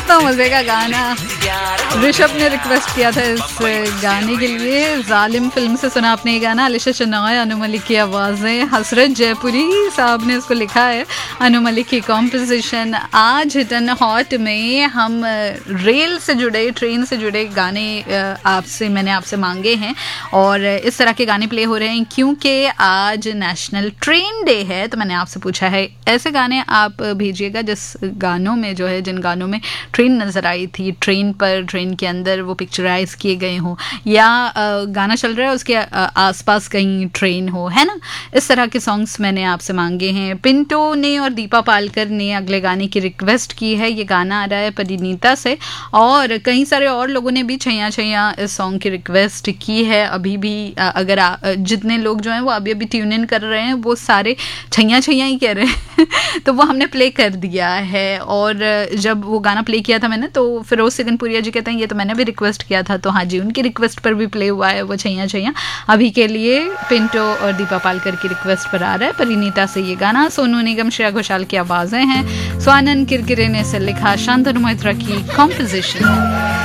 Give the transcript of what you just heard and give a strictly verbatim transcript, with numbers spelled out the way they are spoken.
तो मजे का गाना ऋषभ ने रिक्वेस्ट किया था इस गाने के लिए। जालिम फिल्म से सुना आपने ये गाना, अलिशा चन्नौय, अनु मलिक की आवाज़ें, हसरत जयपुरी साहब ने इसको लिखा है, अनु मलिक की कॉम्पोजिशन। आज हिट एंड हॉट में हम रेल से जुड़े, ट्रेन से जुड़े गाने आपसे मैंने आपसे मांगे हैं और इस तरह के गाने प्ले हो रहे हैं क्योंकि आज नेशनल ट्रेन डे है। तो मैंने आपसे पूछा है ऐसे गाने आप भेजिएगा जिस गानों में जो है, जिन गानों में ट्रेन नज़र आई थी, ट्रेन पर, ट्रेन के अंदर वो पिक्चराइज किए गए हों, या गाना चल रहा है उसके आसपास कहीं ट्रेन हो, है ना। इस तरह के सॉन्ग्स मैंने आपसे मांगे हैं। पिंटो ने और दीपा पालकर ने अगले गाने की रिक्वेस्ट की है। ये गाना आ रहा है परिणीता से और कई सारे और लोगों ने भी छैया छैया इस सॉन्ग की रिक्वेस्ट की है। अभी भी अगर आ, जितने लोग जो हैं वो अभी अभी ट्यून इन कर रहे हैं वो सारे छैया छैया ही कह रहे हैं तो वो हमने प्ले कर दिया है। और जब वो गाना प्ले किया था मैंने तो फिरोज सिकनपुरिया जी कहते हैं ये तो मैंने भी रिक्वेस्ट किया था, तो हाँ जी उनकी रिक्वेस्ट पर भी प्ले हुआ है वो छैया छैया। अभी के लिए पिंटो और दीपा पालकर की रिक्वेस्ट पर आ रहा है परिणीता से ये गाना। सोनू निगम, श्रेया घोषाल की आवाज़ें हैं, स्वानंद किरकिरे ने इसे लिखा, शांतनु मोहित्रा की कॉम्पोजिशन।